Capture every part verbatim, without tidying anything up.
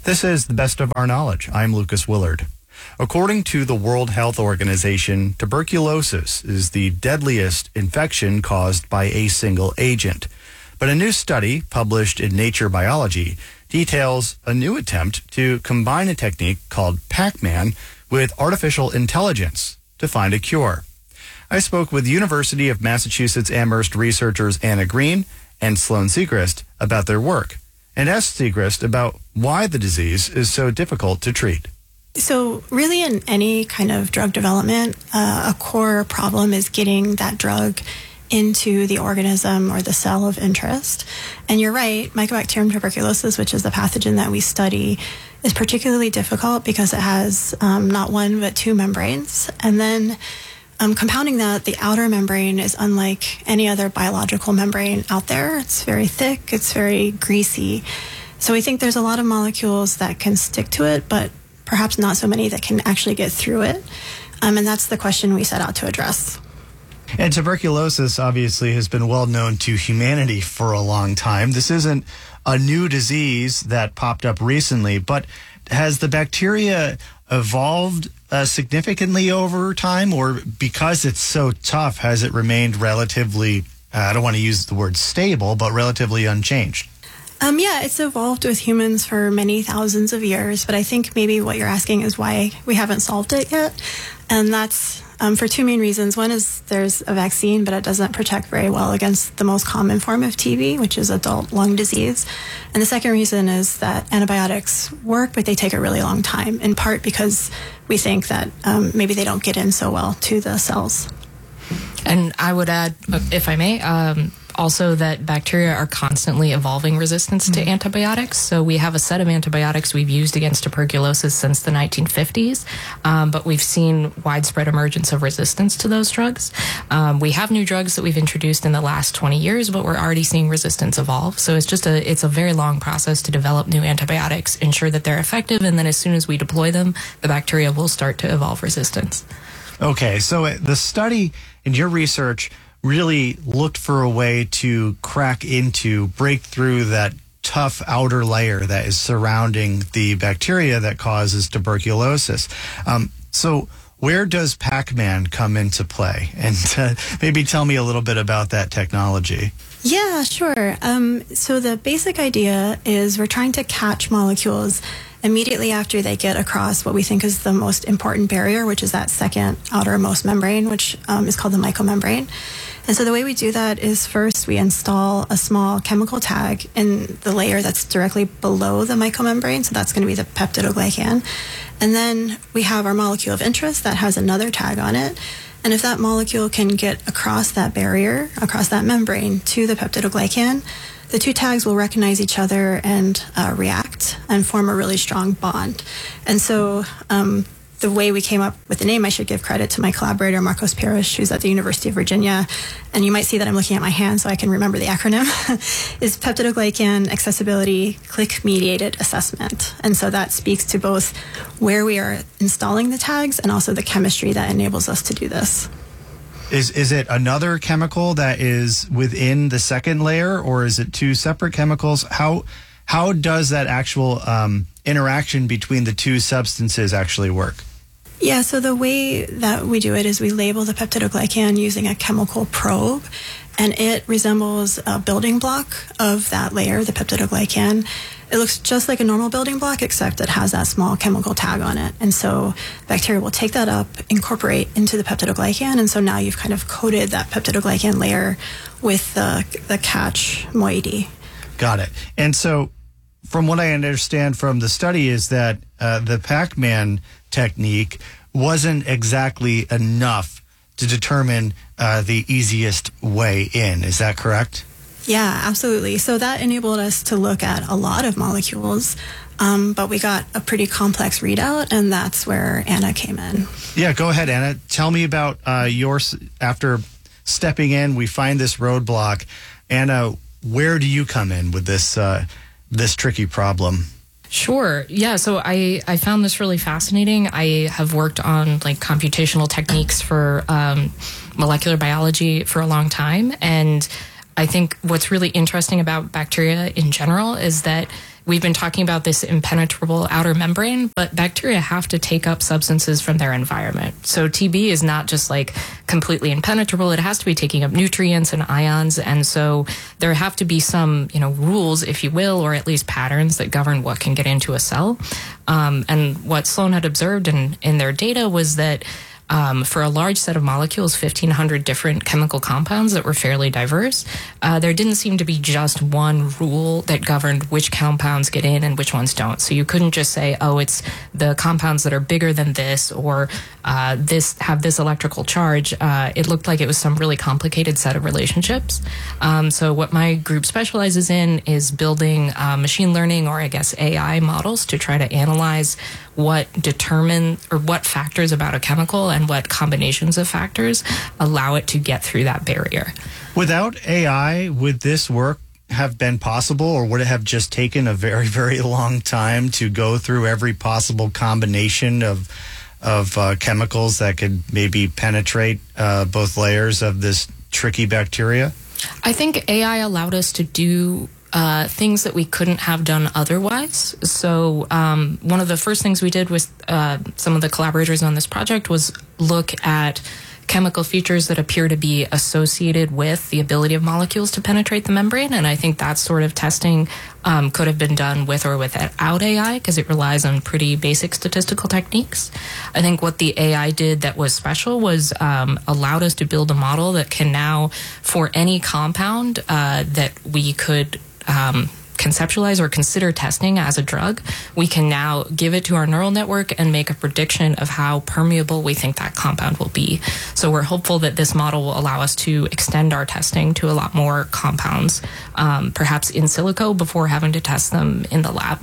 This is the best of our knowledge. I'm Lucas Willard. According to the World Health Organization, tuberculosis is the deadliest infection caused by a single agent. But a new study published in Nature Biology details a new attempt to combine a technique called Pac-Man with artificial intelligence to find a cure. I spoke with University of Massachusetts Amherst researchers Anna Green and Sloan Siegrist about their work, and asked Siegrist about why the disease is so difficult to treat. So really in any kind of drug development, uh, a core problem is getting that drug into the organism or the cell of interest. And you're right, Mycobacterium tuberculosis, which is the pathogen that we study, is particularly difficult because it has um, not one but two membranes. And then um, compounding that, the outer membrane is unlike any other biological membrane out there. It's very thick, it's very greasy. So we think there's a lot of molecules that can stick to it, but perhaps not so many that can actually get through it. Um, and that's the question we set out to address. And tuberculosis obviously has been well known to humanity for a long time. This isn't a new disease that popped up recently, but has the bacteria evolved uh, significantly over time, or because it's so tough, has it remained relatively, uh, I don't want to use the word stable, but relatively unchanged? Um, yeah, it's evolved with humans for many thousands of years, but I think maybe what you're asking is why we haven't solved it yet. And that's um, for two main reasons. One is there's a vaccine, but it doesn't protect very well against the most common form of T B, which is adult lung disease. And the second reason is that antibiotics work, but they take a really long time, in part because we think that um, maybe they don't get in so well to the cells. And I would add, if I may, um, also that bacteria are constantly evolving resistance mm-hmm. to antibiotics. So we have a set of antibiotics we've used against tuberculosis since the nineteen fifties, um, but we've seen widespread emergence of resistance to those drugs. Um, we have new drugs that we've introduced in the last twenty years, but we're already seeing resistance evolve. So it's just a, it's a very long process to develop new antibiotics, ensure that they're effective, and then as soon as we deploy them, the bacteria will start to evolve resistance. Okay, so the study in your research really looked for a way to crack into, break through that tough outer layer that is surrounding the bacteria that causes tuberculosis. Um, so where does Pac-Man come into play? And uh, maybe tell me a little bit about that technology. Yeah, sure. Um, so the basic idea is we're trying to catch molecules immediately after they get across what we think is the most important barrier, which is that second outermost membrane, which um, is called the mycomembrane. And so the way we do that is first we install a small chemical tag in the layer that's directly below the mycomembrane, so that's going to be the peptidoglycan. And then we have our molecule of interest that has another tag on it. And if that molecule can get across that barrier, across that membrane to the peptidoglycan, the two tags will recognize each other and uh, react and form a really strong bond. And so um, the way we came up with the name, I should give credit to my collaborator, Marcos Pires, who's at the University of Virginia. And you might see that I'm looking at my hand so I can remember the acronym, is Peptidoglycan Accessibility Click-Mediated Assessment. And so that speaks to both where we are installing the tags and also the chemistry that enables us to do this. Is is it another chemical that is within the second layer, or is it two separate chemicals? How how does that actual um, interaction between the two substances actually work? Yeah, so the way that we do it is we label the peptidoglycan using a chemical probe, and it resembles a building block of that layer, the peptidoglycan. It looks just like a normal building block, except it has that small chemical tag on it. And so bacteria will take that up, incorporate into the peptidoglycan, and so now you've kind of coated that peptidoglycan layer with the, the catch moiety. Got it. And so from what I understand from the study is that uh, the Pac-Man technique wasn't exactly enough to determine uh, the easiest way in. Is that correct? Yeah, absolutely. So that enabled us to look at a lot of molecules, um, but we got a pretty complex readout, and that's where Anna came in. Yeah, go ahead, Anna. Tell me about uh, yours. After stepping in, we find this roadblock. Anna, where do you come in with this uh, this tricky problem? Sure. Yeah. So I, I found this really fascinating. I have worked on like computational techniques for um, molecular biology for a long time. And I think what's really interesting about bacteria in general is that we've been talking about this impenetrable outer membrane, but bacteria have to take up substances from their environment. So T B is not just like completely impenetrable. It has to be taking up nutrients and ions. And so there have to be some, you know, rules, if you will, or at least patterns that govern what can get into a cell. Um, and what Sloan had observed in, in their data was that Um, for a large set of molecules, fifteen hundred different chemical compounds that were fairly diverse, uh, there didn't seem to be just one rule that governed which compounds get in and which ones don't. So you couldn't just say, oh, it's the compounds that are bigger than this, or uh, this have this electrical charge. Uh, it looked like it was some really complicated set of relationships. Um, so what my group specializes in is building uh, machine learning, or I guess A I models, to try to analyze what determine or what factors about a chemical and what combinations of factors allow it to get through that barrier. Without A I, would this work have been possible, or would it have just taken a very, very long time to go through every possible combination of of uh, chemicals that could maybe penetrate uh, both layers of this tricky bacteria? I think A I allowed us to do Uh, things that we couldn't have done otherwise. So um, one of the first things we did with uh, some of the collaborators on this project was look at chemical features that appear to be associated with the ability of molecules to penetrate the membrane. And I think that sort of testing um, could have been done with or without A I, because it relies on pretty basic statistical techniques. I think what the A I did that was special was um, allowed us to build a model that can now, for any compound uh, that we could Um, conceptualize or consider testing as a drug, we can now give it to our neural network and make a prediction of how permeable we think that compound will be. So we're hopeful that this model will allow us to extend our testing to a lot more compounds, um, perhaps in silico, before having to test them in the lab.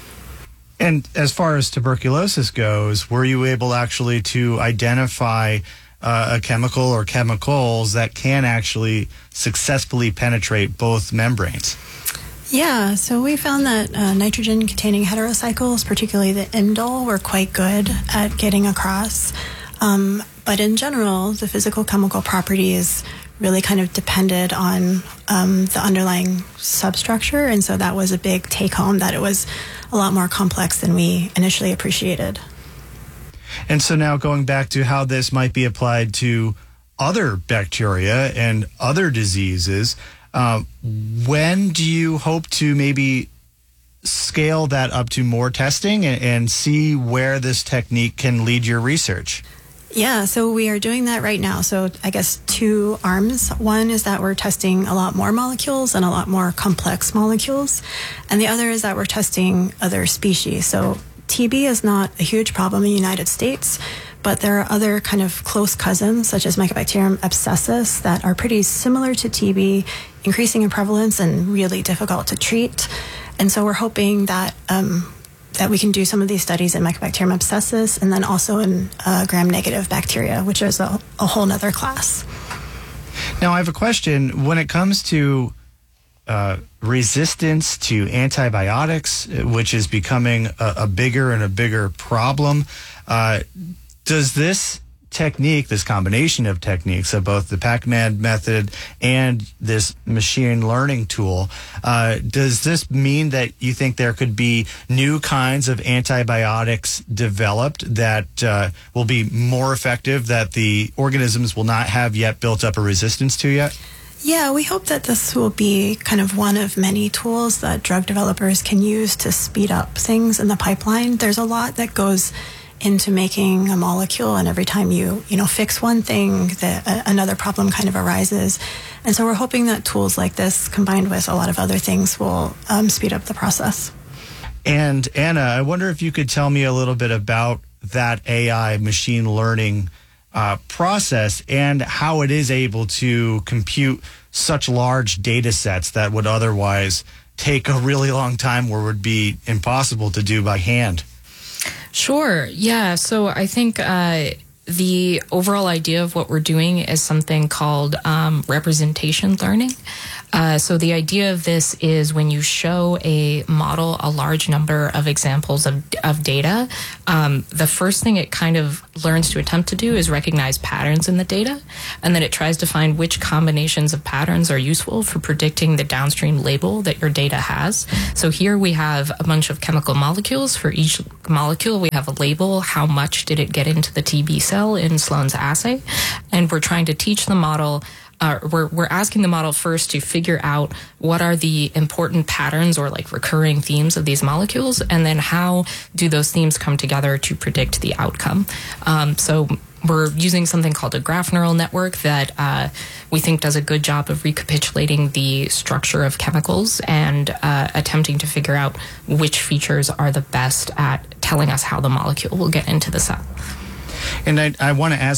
And as far as tuberculosis goes, were you able actually to identify uh, a chemical or chemicals that can actually successfully penetrate both membranes? Yeah, so we found that uh, nitrogen-containing heterocycles, particularly the indole, were quite good at getting across. Um, but in general, the physical chemical properties really kind of depended on um, the underlying substructure, and so that was a big take-home, that it was a lot more complex than we initially appreciated. And so now going back to how this might be applied to other bacteria and other diseases, Uh, when do you hope to maybe scale that up to more testing and, and see where this technique can lead your research? Yeah, so we are doing that right now. So I guess two arms. One is that we're testing a lot more molecules and a lot more complex molecules. And the other is that we're testing other species. So T B is not a huge problem in the United States, but there are other kind of close cousins, such as Mycobacterium abscessus, that are pretty similar to T B, increasing in prevalence and really difficult to treat. And so we're hoping that um, that we can do some of these studies in Mycobacterium abscessus, and then also in uh, gram-negative bacteria, which is a, a whole nother class. Now, I have a question. When it comes to uh, resistance to antibiotics, which is becoming a, a bigger and a bigger problem, uh, does this technique, this combination of techniques of both the PacMan method and this machine learning tool, uh, does this mean that you think there could be new kinds of antibiotics developed that uh, will be more effective, that the organisms will not have yet built up a resistance to yet? Yeah, we hope that this will be kind of one of many tools that drug developers can use to speed up things in the pipeline. There's a lot that goes into making a molecule, and every time you you know fix one thing, the, uh, another problem kind of arises. And so we're hoping that tools like this, combined with a lot of other things, will um, speed up the process. And Anna, I wonder if you could tell me a little bit about that A I machine learning uh, process and how it is able to compute such large data sets that would otherwise take a really long time, or would be impossible to do by hand. Sure. Yeah. So I think uh, the overall idea of what we're doing is something called um, representation learning. Uh, so the idea of this is when you show a model a large number of examples of, of data, um, the first thing it kind of learns to attempt to do is recognize patterns in the data, and then it tries to find which combinations of patterns are useful for predicting the downstream label that your data has. So here we have a bunch of chemical molecules. For each molecule, we have a label. How much did it get into the T B cell in Sloan's assay? And we're trying to teach the model Uh, we're, we're asking the model first to figure out what are the important patterns or like recurring themes of these molecules, and then how do those themes come together to predict the outcome. Um, so we're using something called a graph neural network that uh, we think does a good job of recapitulating the structure of chemicals and uh, attempting to figure out which features are the best at telling us how the molecule will get into the cell. And I, I want to ask